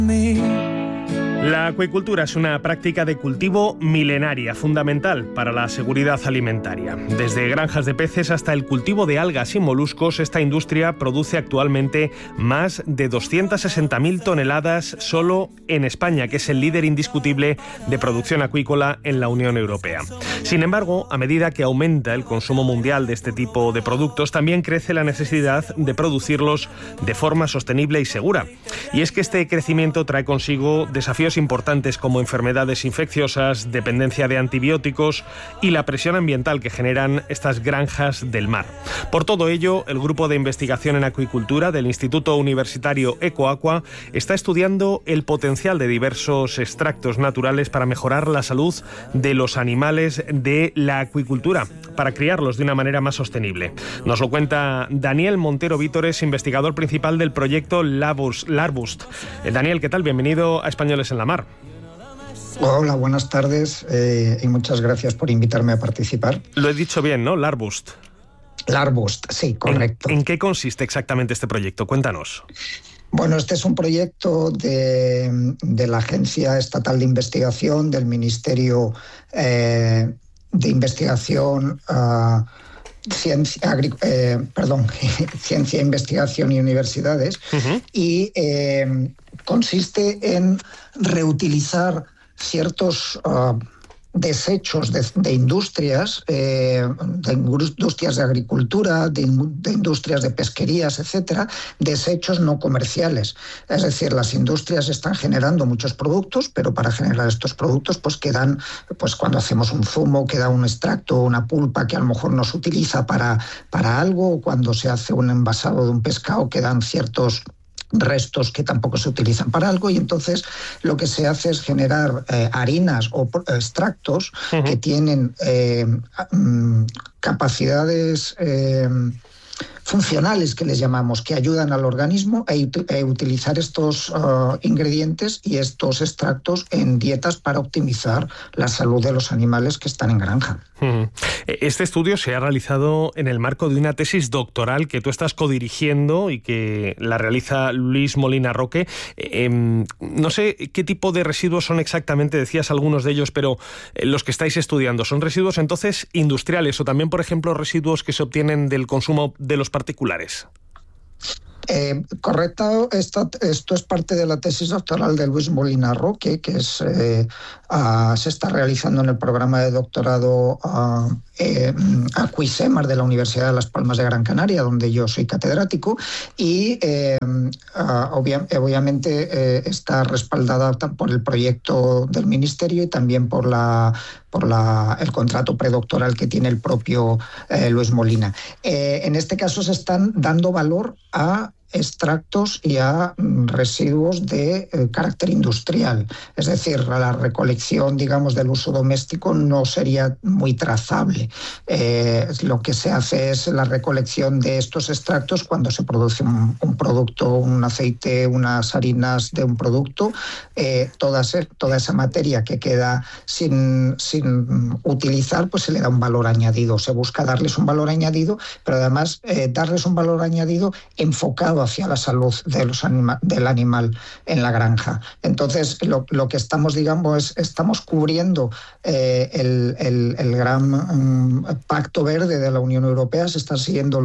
La acuicultura es una práctica de cultivo milenaria, fundamental para la seguridad alimentaria. Desde granjas de peces hasta el cultivo de algas y moluscos, esta industria produce actualmente más de 260.000 toneladas solo en España, que es el líder indiscutible de producción acuícola en la Unión Europea. Sin embargo, a medida que aumenta el consumo mundial de este tipo de productos, también crece la necesidad de producirlos de forma sostenible y segura. Y es que este crecimiento trae consigo desafíos importantes como enfermedades infecciosas, dependencia de antibióticos y la presión ambiental que generan estas granjas del mar. Por todo ello, el Grupo de Investigación en Acuicultura del Instituto Universitario Ecoaqua está estudiando el potencial de diversos extractos naturales para mejorar la salud de los animales de la acuicultura, para criarlos de una manera más sostenible. Nos lo cuenta Daniel Montero Vítores, investigador principal del proyecto Larbust. Daniel, ¿qué tal? Bienvenido a Españoles en la Mar. Hola, buenas tardes y muchas gracias por invitarme a participar. Lo he dicho bien, ¿no? Larbust. Larbust, sí, correcto. ¿En qué consiste exactamente este proyecto? Cuéntanos. Bueno, este es un proyecto de la Agencia Estatal de Investigación, del Ministerio de Investigación, Ciencia, Investigación y Universidades, y consiste en reutilizar ciertos desechos de industrias, de industrias de agricultura, de industrias de pesquerías, etcétera, desechos no comerciales. Es decir, las industrias están generando muchos productos, pero para generar estos productos pues quedan, pues cuando hacemos un zumo queda un extracto, una pulpa que a lo mejor no se utiliza para algo, o cuando se hace un envasado de un pescado quedan ciertos restos que tampoco se utilizan para algo, y entonces lo que se hace es generar harinas o extractos que tienen capacidades funcionales, que les llamamos, que ayudan al organismo a utilizar estos ingredientes y estos extractos en dietas para optimizar la salud de los animales que están en granja. Este estudio se ha realizado en el marco de una tesis doctoral que tú estás codirigiendo y que la realiza Luis Molina Roque. No sé qué tipo de residuos son exactamente, decías algunos de ellos, pero los que estáis estudiando, ¿son residuos entonces industriales o también, por ejemplo, residuos que se obtienen del consumo de los particulares? Correcto, esto es parte de la tesis doctoral de Luis Molina Roque, que se está realizando en el programa de doctorado Acuisemar de la Universidad de Las Palmas de Gran Canaria, donde yo soy catedrático, y obviamente está respaldada por el proyecto del Ministerio y también por el contrato predoctoral que tiene el propio Luis Molina. En este caso se están dando valor a extractos y a residuos de carácter industrial. Es decir, la recolección, digamos, del uso doméstico no sería muy trazable. Lo que se hace es la recolección de estos extractos cuando se produce un producto, un aceite, unas harinas de un producto. Toda esa materia que queda sin utilizar, pues se le da un valor añadido. Se busca darles un valor añadido, pero además darles un valor añadido enfocado hacia la salud del animal en la granja. Entonces, lo que estamos, digamos, estamos cubriendo el gran Pacto Verde de la Unión Europea. Se están siguiendo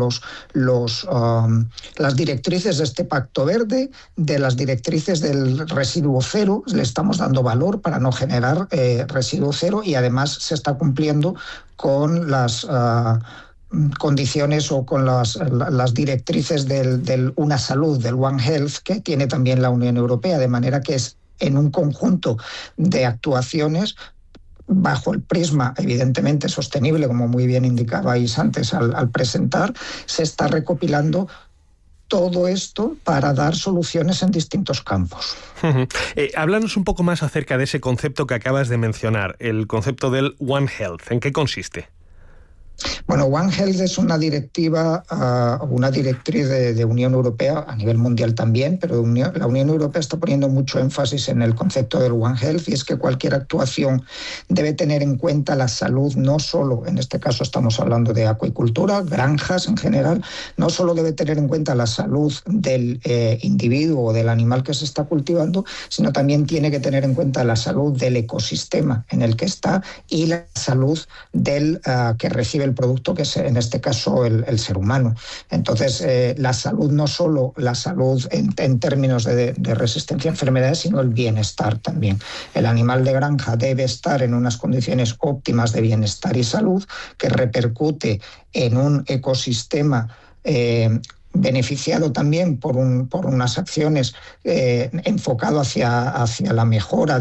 las directrices de este Pacto Verde, de las directrices del residuo cero. Le estamos dando valor para no generar residuo cero, y además se está cumpliendo con las condiciones o con las directrices del Una Salud, del One Health, que tiene también la Unión Europea, de manera que es en un conjunto de actuaciones bajo el prisma evidentemente sostenible, como muy bien indicabais antes al presentar. Se está recopilando todo esto para dar soluciones en distintos campos. Háblanos un poco más acerca de ese concepto que acabas de mencionar, el concepto del One Health. ¿En qué consiste? Bueno, One Health es una directiva, una directriz de Unión Europea, a nivel mundial también, pero la Unión Europea está poniendo mucho énfasis en el concepto del One Health, y es que cualquier actuación debe tener en cuenta la salud, no solo, en este caso estamos hablando de acuicultura, granjas en general, no solo debe tener en cuenta la salud del individuo o del animal que se está cultivando, sino también tiene que tener en cuenta la salud del ecosistema en el que está y la salud del que recibe el producto, que es en este caso el ser humano. Entonces, la salud, no solo la salud en términos de resistencia a enfermedades, sino el bienestar también. El animal de granja debe estar en unas condiciones óptimas de bienestar y salud, que repercute en un ecosistema beneficiado también por unas acciones enfocado hacia la mejora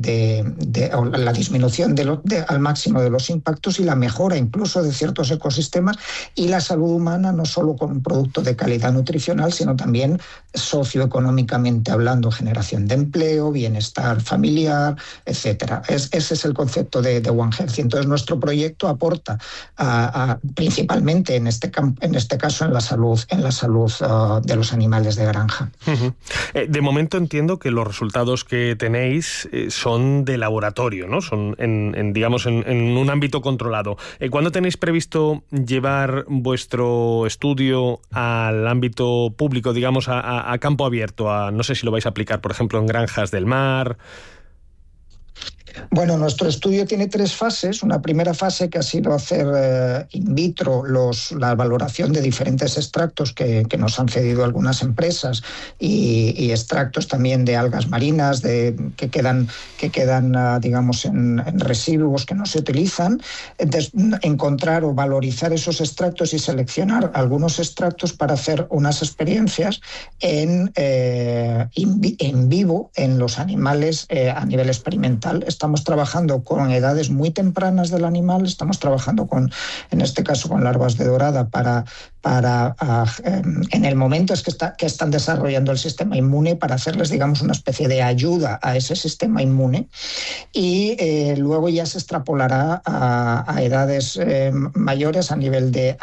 o la disminución al máximo de los impactos y la mejora incluso de ciertos ecosistemas, y la salud humana, no solo con un producto de calidad nutricional, sino también socioeconómicamente hablando, generación de empleo, bienestar familiar, etcétera. Ese es el concepto de One Health. Y entonces nuestro proyecto aporta principalmente en este caso en la salud de los animales de granja. De momento entiendo que los resultados que tenéis son de laboratorio, ¿no? Son en un ámbito controlado. ¿Cuándo tenéis previsto llevar vuestro estudio al ámbito público, digamos, a campo abierto? No sé si lo vais a aplicar, por ejemplo, en granjas del mar. Bueno, nuestro estudio tiene 3 fases. Una primera fase que ha sido hacer in vitro la valoración de diferentes extractos que nos han cedido algunas empresas y extractos también de algas marinas que quedan digamos, en residuos que no se utilizan. Entonces, encontrar o valorizar esos extractos y seleccionar algunos extractos para hacer unas experiencias en vivo en los animales a nivel experimental. Estamos trabajando con edades muy tempranas del animal, estamos trabajando en este caso con larvas de dorada en el momento que están desarrollando el sistema inmune, para hacerles, digamos, una especie de ayuda a ese sistema inmune, y luego ya se extrapolará a edades mayores a nivel de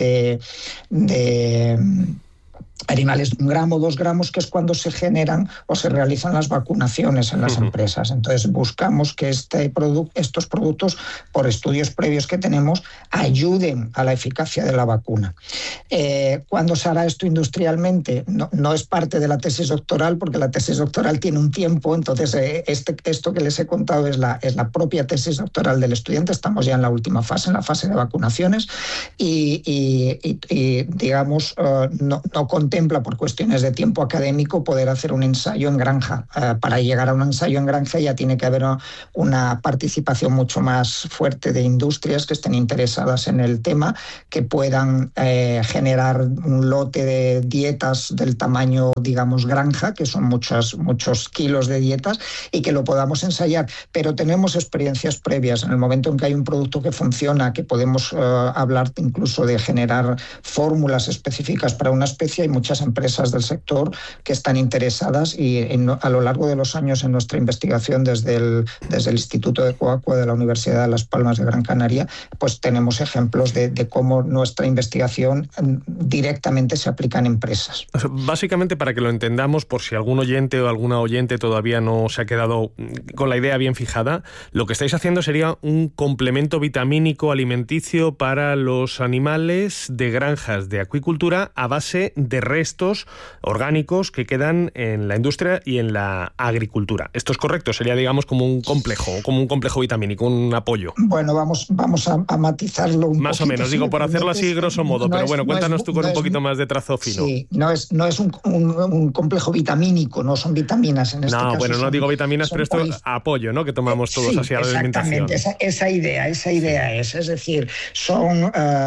animales de 1 gramo, 2 gramos, que es cuando se generan o se realizan las vacunaciones en las empresas. Entonces buscamos que estos productos, por estudios previos que tenemos, ayuden a la eficacia de la vacuna. ¿Cuándo se hará esto industrialmente? No es parte de la tesis doctoral, porque la tesis doctoral tiene un tiempo. Entonces esto que les he contado es la propia tesis doctoral del estudiante. Estamos ya en la última fase, en la fase de vacunaciones, y digamos, no contempla, por cuestiones de tiempo académico, poder hacer un ensayo en granja. Para llegar a un ensayo en granja ya tiene que haber una participación mucho más fuerte de industrias que estén interesadas en el tema, que puedan generar un lote de dietas del tamaño, digamos, granja, que son muchos kilos de dietas, y que lo podamos ensayar. Pero tenemos experiencias previas. En el momento en que hay un producto que funciona, que podemos hablar incluso de generar fórmulas específicas para una especie, hay muchas empresas del sector que están interesadas, y a lo largo de los años en nuestra investigación desde el Instituto de Coacua de la Universidad de Las Palmas de Gran Canaria, pues tenemos ejemplos de cómo nuestra investigación directamente se aplica en empresas. Básicamente, para que lo entendamos, por si algún oyente o alguna oyente todavía no se ha quedado con la idea bien fijada, lo que estáis haciendo sería un complemento vitamínico alimenticio para los animales de granjas de acuicultura a base de restos orgánicos que quedan en la industria y en la agricultura. ¿Esto es correcto? Sería, digamos, como un complejo vitamínico, un apoyo. Bueno, vamos a matizarlo un poco. Más o menos, digo, por hacerlo así grosso modo, pero bueno, cuéntanos tú con un poquito más de trazo fino. Sí, no es un complejo vitamínico, no son vitaminas en este caso. No, bueno, no digo vitaminas, pero esto es apoyo, ¿no? Que tomamos todos así a la alimentación. Esa idea es decir, son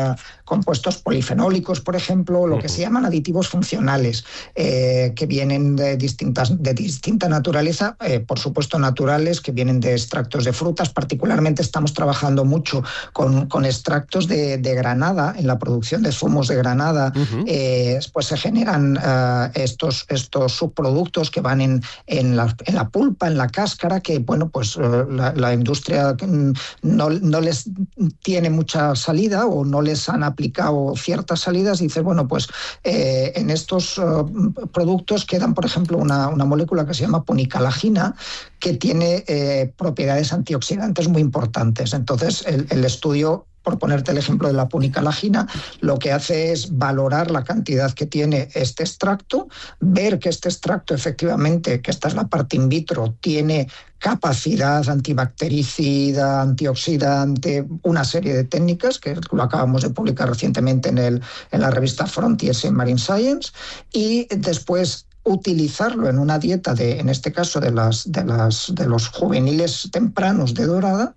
compuestos polifenólicos, por ejemplo, lo que se llaman aditivos funcionales, que vienen de distinta naturaleza, por supuesto naturales, que vienen de extractos de frutas. Particularmente estamos trabajando mucho con extractos de granada. En la producción de zumos de granada, pues se generan estos subproductos que van en la pulpa, en la cáscara, que bueno, pues la industria no les tiene mucha salida o no les han aplicado ciertas salidas. Dice, bueno, pues en estos productos quedan, por ejemplo, una molécula que se llama punicalagina, que tiene propiedades antioxidantes muy importantes. Entonces, el estudio, por ponerte el ejemplo de la punicalagina, lo que hace es valorar la cantidad que tiene este extracto, ver que este extracto efectivamente, que esta es la parte in vitro, tiene capacidad antibactericida, antioxidante, una serie de técnicas que lo acabamos de publicar recientemente en la revista Frontiers in Marine Science, y después utilizarlo en una dieta en este caso de los juveniles tempranos de dorada,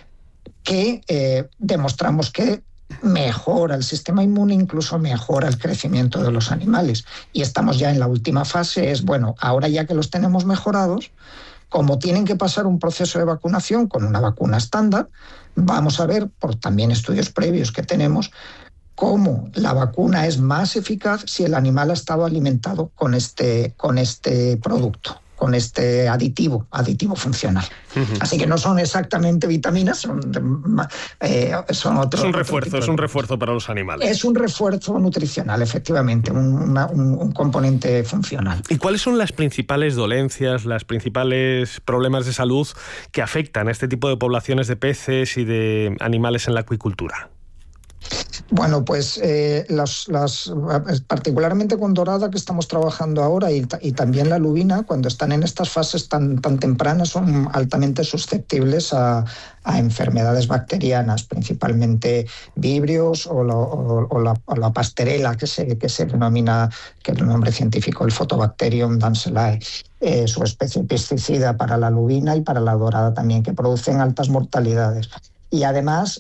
que demostramos que mejora el sistema inmune, incluso mejora el crecimiento de los animales. Y estamos ya en la última fase, ahora ya que los tenemos mejorados, como tienen que pasar un proceso de vacunación con una vacuna estándar, vamos a ver, por también estudios previos que tenemos, cómo la vacuna es más eficaz si el animal ha estado alimentado con este producto, con este aditivo funcional. Así que no son exactamente vitaminas, son otros. Es un refuerzo para los animales. Es un refuerzo nutricional, efectivamente, un componente funcional. ¿Y cuáles son las principales dolencias, los principales problemas de salud que afectan a este tipo de poblaciones de peces y de animales en la acuicultura? Bueno, pues particularmente con dorada, que estamos trabajando ahora, y también la lubina, cuando están en estas fases tan tempranas, son altamente susceptibles a enfermedades bacterianas, principalmente vibrios o la pasterela, que se denomina, que es el nombre científico, el Photobacterium danselae. Su especie pesticida para la lubina y para la dorada también, que producen altas mortalidades. Y además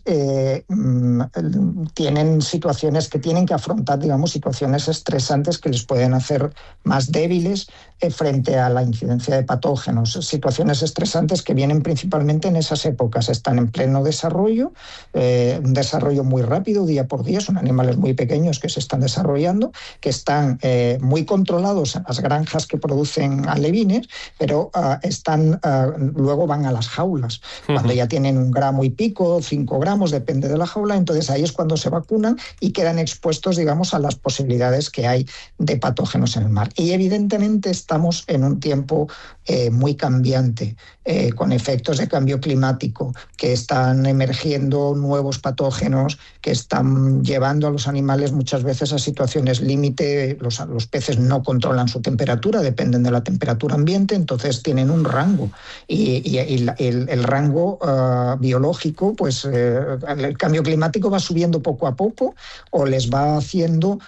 tienen situaciones que tienen que afrontar, situaciones estresantes que les pueden hacer más débiles frente a la incidencia de patógenos. Situaciones estresantes que vienen principalmente en esas épocas. Están en pleno desarrollo, un desarrollo muy rápido, día por día. Son animales muy pequeños que se están desarrollando, que están muy controlados en las granjas que producen alevines, pero luego van a las jaulas. Cuando ya tienen 1 gramo y pico, 5 gramos, depende de la jaula, entonces ahí es cuando se vacunan y quedan expuestos, a las posibilidades que hay de patógenos en el mar. Y evidentemente estamos en un tiempo muy cambiante, con efectos de cambio climático, que están emergiendo nuevos patógenos que están llevando a los animales muchas veces a situaciones límite. Los peces no controlan su temperatura, dependen de la temperatura ambiente, entonces tienen un rango. Y el rango biológico, pues el cambio climático va subiendo poco a poco o les va haciendo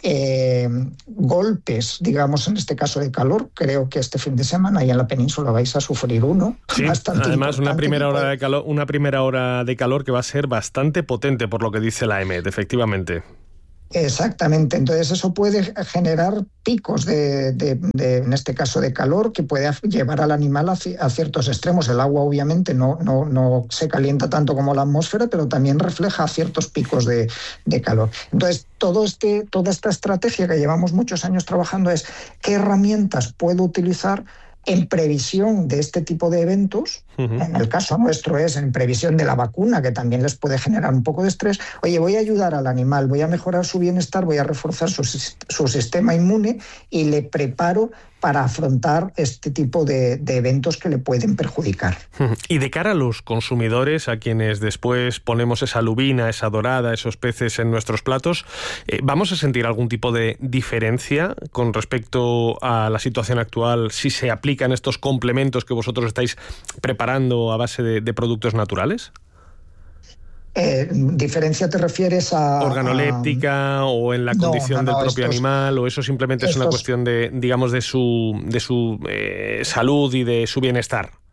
golpes, en este caso de calor. Creo que este fin de semana y en la península vais a sufrir uno. Sí, además una primera hora de calor que va a ser bastante potente, por lo que dice la EMET, efectivamente. Exactamente, entonces eso puede generar picos en este caso de calor, que puede llevar al animal a ciertos extremos. El agua obviamente no se calienta tanto como la atmósfera, pero también refleja ciertos picos de calor. Entonces toda esta estrategia que llevamos muchos años trabajando es qué herramientas puedo utilizar en previsión de este tipo de eventos. En el caso nuestro es en previsión de la vacuna, que también les puede generar un poco de estrés. Oye, voy a ayudar al animal, voy a mejorar su bienestar, voy a reforzar su sistema inmune y le preparo para afrontar este tipo de eventos que le pueden perjudicar. Y de cara a los consumidores, a quienes después ponemos esa lubina, esa dorada, esos peces en nuestros platos, ¿vamos a sentir algún tipo de diferencia con respecto a la situación actual si se aplican estos complementos que vosotros estáis preparando a base de productos naturales? ¿Diferencia te refieres a...? ¿Organoléptica o en la condición del propio animal? ¿O eso simplemente es una cuestión de su salud y de su bienestar?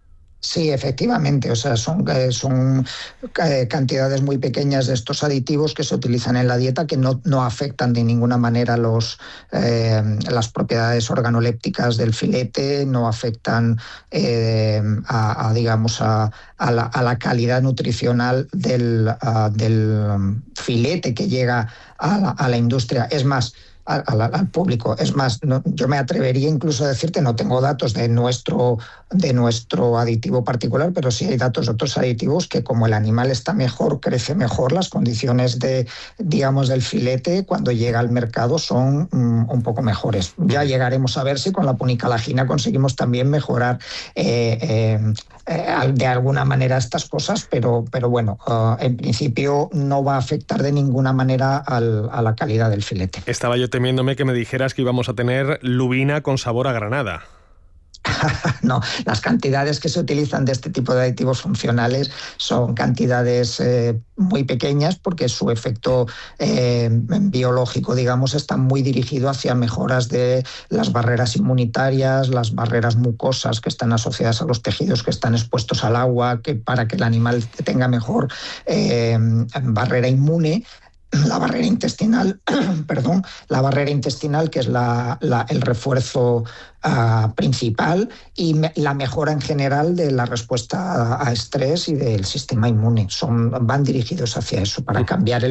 Sí, efectivamente, o sea, son cantidades muy pequeñas de estos aditivos que se utilizan en la dieta que no afectan de ninguna manera las propiedades organolépticas del filete, no afectan digamos a la calidad nutricional del filete que llega a la industria. Es más, al público. Es más, yo me atrevería incluso a decirte, no tengo datos de nuestro aditivo particular, pero sí hay datos de otros aditivos que, como el animal está mejor, crece mejor, las condiciones del filete cuando llega al mercado son un poco mejores. Ya llegaremos a ver si con la punicalagina conseguimos también mejorar de alguna manera estas cosas, pero bueno, en principio no va a afectar de ninguna manera a la calidad del filete. Estaba yo temiéndome que me dijeras que íbamos a tener lubina con sabor a granada. No, las cantidades que se utilizan de este tipo de aditivos funcionales son cantidades muy pequeñas porque su efecto biológico, digamos, está muy dirigido hacia mejoras de las barreras inmunitarias, las barreras mucosas que están asociadas a los tejidos que están expuestos al agua, para que el animal tenga mejor barrera inmune. La barrera intestinal, la barrera intestinal, que es el refuerzo principal, y la mejora en general de la respuesta a estrés y del sistema inmune. Van dirigidos hacia eso. Para cambiar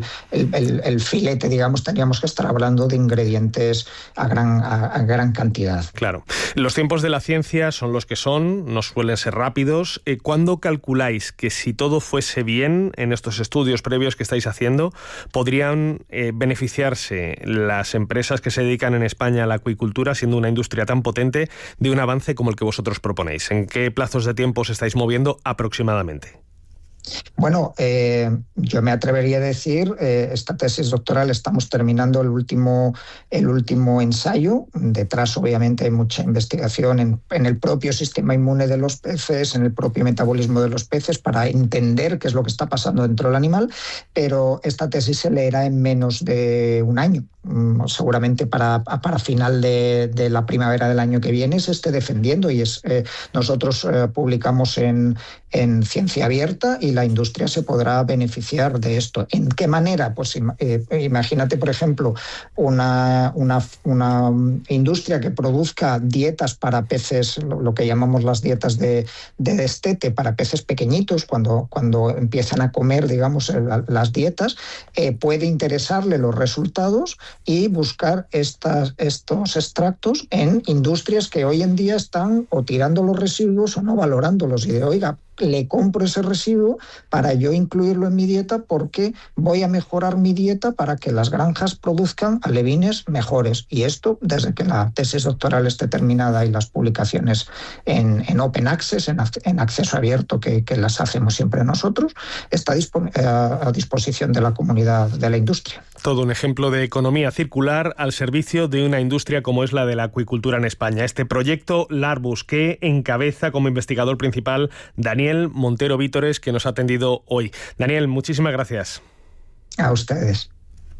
el filete, digamos, tendríamos que estar hablando de ingredientes a gran cantidad. Claro. Los tiempos de la ciencia son los que son, no suelen ser rápidos. ¿Cuándo calculáis que, si todo fuese bien en estos estudios previos que estáis haciendo, podrían beneficiarse las empresas que se dedican en España a la acuicultura, siendo una industria tan potente, de un avance como el que vosotros proponéis? ¿En qué plazos de tiempo os estáis moviendo aproximadamente? Bueno, yo me atrevería a decir, esta tesis doctoral estamos terminando el último ensayo. Detrás, obviamente, hay mucha investigación en el propio sistema inmune de los peces, en el propio metabolismo de los peces, para entender qué es lo que está pasando dentro del animal, pero esta tesis se leerá en menos de un año. Seguramente para final de la primavera del año que viene se esté defendiendo, y nosotros publicamos en Ciencia Abierta y la industria se podrá beneficiar de esto. ¿En qué manera? Pues imagínate, por ejemplo, una industria que produzca dietas para peces, lo que llamamos las dietas de destete, para peces pequeñitos, cuando empiezan a comer, digamos, las dietas, puede interesarle los resultados y buscar estos extractos en industrias que hoy en día están o tirando los residuos o no valorándolos, y de, oiga, le compro ese residuo para yo incluirlo en mi dieta, porque voy a mejorar mi dieta para que las granjas produzcan alevines mejores. Y esto, desde que la tesis doctoral esté terminada y las publicaciones en Open Access, en acceso abierto, que las hacemos siempre nosotros, está a disposición de la comunidad de la industria. Todo un ejemplo de economía circular al servicio de una industria como es la de la acuicultura en España. Este proyecto Larvus, que encabeza como investigador principal Daniel Montero Vítores, que nos ha atendido hoy. Daniel, muchísimas gracias. A ustedes.